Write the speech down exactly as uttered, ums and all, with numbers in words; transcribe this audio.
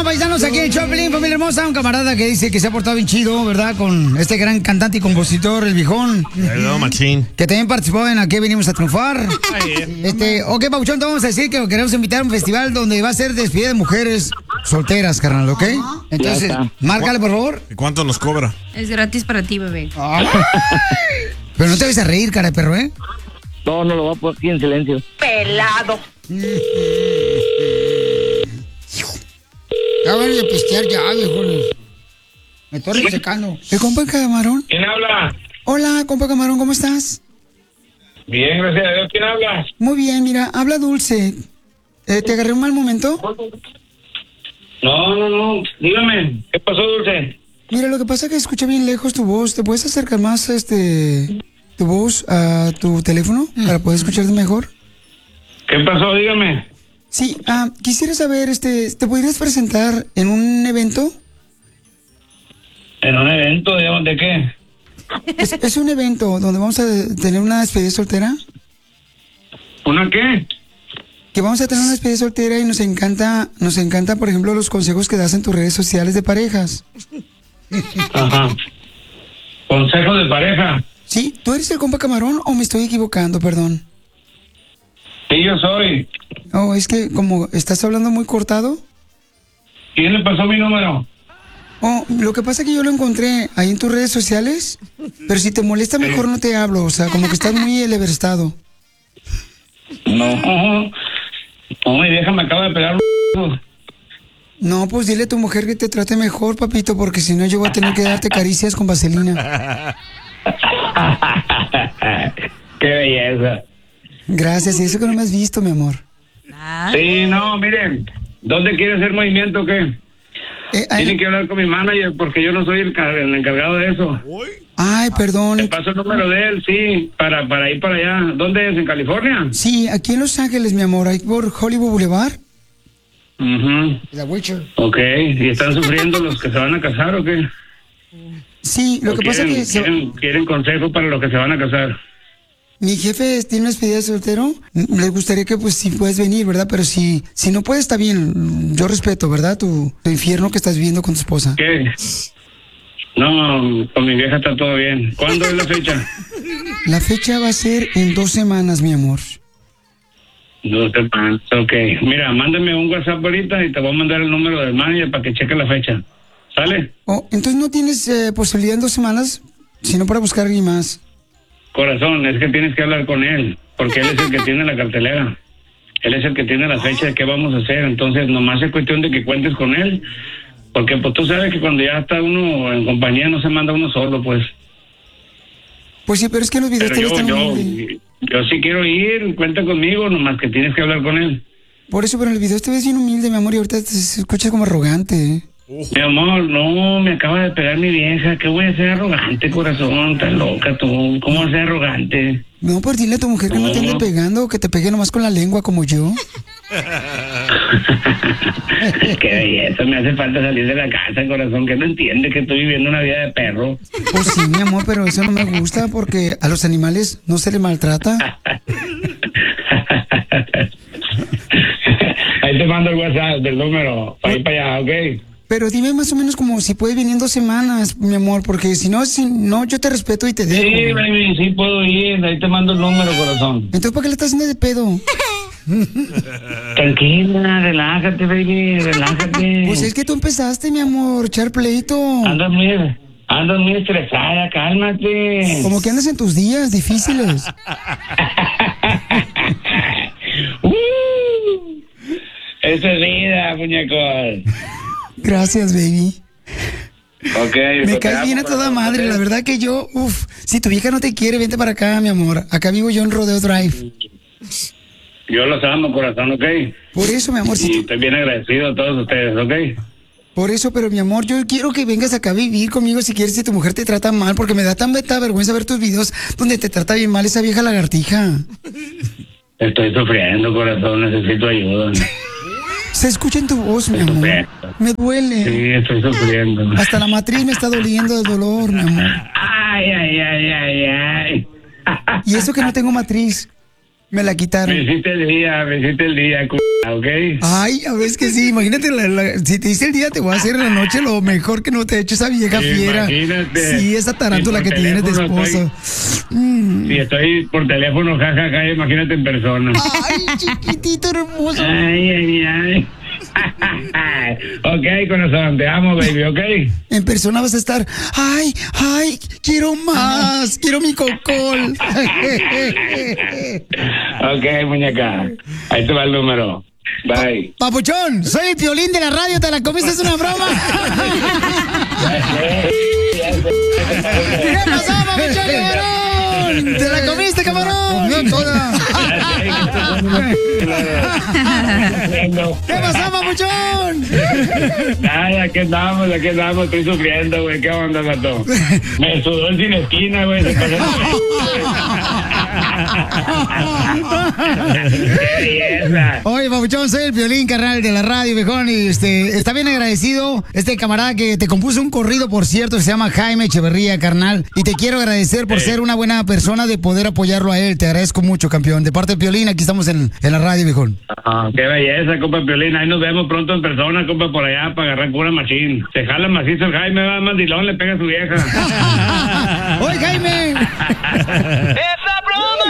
Regresamos, paisanos, aquí en el Choplin, familia hermosa. Un camarada que dice que se ha portado bien chido, ¿verdad? Con este gran cantante y compositor, el viejón. Hello, machín. Que también participó en Aquí Venimos a Triunfar. Este, ok, Pauchón, te vamos a decir que queremos invitar a un festival donde va a ser despedida de mujeres solteras, carnal, ¿ok? Entonces, márcale, por favor. ¿Y cuánto nos cobra? Es gratis para ti, bebé. Ay. Pero no te vayas a reír, cara de perro, ¿eh? No, no lo va a poner aquí en silencio. Pelado. Ya van a pistear ya, viejones. Me estoy resecando. ¿El compa Camarón? ¿Quién habla? Hola, compa Camarón, ¿cómo estás? Bien, gracias a Dios. ¿Quién habla? Muy bien, mira, habla Dulce. Eh, ¿Te agarré un mal momento? No, no, no. Dígame, ¿qué pasó, Dulce? Mira, lo que pasa es que escuché bien lejos tu voz. ¿Te puedes acercar más este tu voz a tu teléfono para poder escucharte mejor? ¿Qué pasó? Dígame. Sí, ah, quisiera saber, este, ¿te podrías presentar en un evento? ¿En un evento? ¿De, de qué? Es, es un evento donde vamos a tener una despedida soltera. ¿Una qué? Que vamos a tener una despedida soltera y nos encanta, nos encanta, por ejemplo, los consejos que das en tus redes sociales de parejas. Ajá. ¿Consejos de pareja? Sí, ¿tú eres el compa Camarón o me estoy equivocando, perdón? Sí, yo soy. Oh, es que como estás hablando muy cortado. ¿Quién le pasó mi número? Oh, lo que pasa es que yo lo encontré ahí en tus redes sociales, pero si te molesta mejor no te hablo, o sea, como que estás muy eleverstado. No. No, mi vieja me acaba de pegar un... No, pues dile a tu mujer que te trate mejor, papito, porque si no yo voy a tener que darte caricias con vaselina. Qué belleza. Gracias, y eso que no me has visto, mi amor. Sí, no, miren, ¿dónde quiere hacer movimiento o qué? Eh, ay, Tienen que hablar con mi manager porque yo no soy el, car- el encargado de eso. ay, perdón. Le paso el número de él, sí, para, para ir para allá. ¿Dónde es? ¿En California? Sí, aquí en Los Ángeles, mi amor, ahí por Hollywood Boulevard. Mhm. La Witcher. Ok, ¿y están sufriendo los que se van a casar o qué? Sí, lo ¿O que pasa quieren, es que se- quieren, quieren consejos para los que se van a casar? mi jefe tiene una despedida de soltero. Les gustaría que, pues, si puedes venir, ¿verdad? Pero si, si no puedes, está bien. Yo respeto, ¿verdad? Tu, tu infierno que estás viviendo con tu esposa. ¿Qué? No, con mi vieja está todo bien. ¿Cuándo es la fecha? La fecha va a ser en dos semanas, mi amor. Dos semanas, ok. Mira, mándame un WhatsApp ahorita y te voy a mandar el número del manager para que cheque la fecha. ¿Sale? Oh, entonces no tienes eh, posibilidad en dos semanas, sino para buscar a alguien más. Corazón, es que tienes que hablar con él, porque él es el que tiene la cartelera. Él es el que tiene la fecha de qué vamos a hacer. Entonces, nomás es cuestión de que cuentes con él, porque pues tú sabes que cuando ya está uno en compañía no se manda uno solo, pues. Pues sí, pero es que los videos Pero te yo, están yo, humilde. yo sí quiero ir, cuenta conmigo, nomás que tienes que hablar con él. Por eso, pero en el video te ves bien humilde, mi amor, y ahorita te escuchas como arrogante. ¿eh? Mi amor, no, me acaba de pegar mi vieja. ¿Qué voy a ser arrogante, corazón? Tan loca tú. ¿Cómo vas a ser arrogante? No, pues dile a tu mujer que no, no te ande pegando, que te pegue nomás con la lengua como yo. Qué belleza, me hace falta salir de la casa, corazón, que no entiende que estoy viviendo una vida de perro. Pues sí, mi amor, pero eso no me gusta porque a los animales no se les maltrata. Ahí te mando el WhatsApp del número, para ir para allá, ¿ok? Pero dime más o menos como si puedes venir en dos semanas, mi amor, porque si no, si no, yo te respeto y te dejo. Sí, baby, sí puedo ir, ahí te mando el número, corazón. Entonces, ¿para qué le estás haciendo de pedo? Tranquila, relájate, baby, relájate. Pues es que tú empezaste, mi amor, echar pleito. Andas muy, andas muy estresada, cálmate. Como que andas en tus días difíciles. uh, Eso es vida, muñecos. Gracias, baby. Ok. Me caes bien a toda madre, la verdad que yo, uff, si tu vieja no te quiere, vente para acá, mi amor. Acá vivo yo en Rodeo Drive. Yo los amo, corazón, ¿ok? Por eso, mi amor. Si y tú... estoy bien agradecido a todos ustedes, ¿ok? Por eso, pero mi amor, yo quiero que vengas acá a vivir conmigo si quieres, si tu mujer te trata mal, porque me da tan beta vergüenza ver tus videos donde te trata bien mal esa vieja lagartija. Estoy sufriendo, corazón, necesito ayuda. Se escucha en tu voz, mi amor. Me duele. Sí, estoy sufriendo. Hasta la matriz me está doliendo de dolor, mi amor. Ay, ay, ay, ay, ay. Y eso que no tengo matriz. Me la quitaron. Me hiciste el día, me hiciste el día, c***, ¿ok? Ay, a ver, es que sí, imagínate, la, la, si te hice el día, te voy a hacer en la noche lo mejor que no te he hecho esa vieja fiera. Imagínate. Sí, esa tarántula que tienes de esposa. Estoy, mm. Si estoy por teléfono, jajaja, ja, ja, imagínate en persona. Ay, chiquitito hermoso. Ay, ay, ay. Ok, corazón, te amo, baby, ok. En persona vas a estar, ay, ay, quiero más, quiero mi cocol. Ok, muñeca, ahí te va el número. Bye. Papuchón, soy el Piolín de la radio, ¿te la comiste? ¿Es una broma? ¿Qué pasó, Papuchón, cabrón? ¿Te la comiste, cabrón? No, toda. ¿Qué pasó, Papuchón? Ay, aquí andamos, aquí andamos, estoy sufriendo, güey. ¿Qué onda, gato? Me sudó el sin esquina, güey. Se pasó. Oye, Papuchón, soy el Piolín, carnal, de la radio, viejón, y este, está bien agradecido este camarada que te compuso un corrido, por cierto, que se llama Jaime Echeverría, carnal, y te quiero agradecer por ser una buena persona de poder apoyarlo a él. Te agradezco mucho, campeón. De parte de Piolín, aquí estamos en, en la radio, viejón. Ah, qué belleza, compa Piolín. Ahí nos vemos pronto en persona, compa, por allá, para agarrar cura machín. Se jala macizo el Jaime, va mandilón, le pega a su vieja. ¡Oye, Jaime!